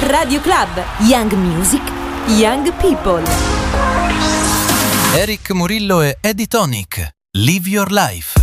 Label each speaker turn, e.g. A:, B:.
A: Radio Club, Young Music, Young People.
B: Eric Murillo e Eddie Tonic, Live Your Life.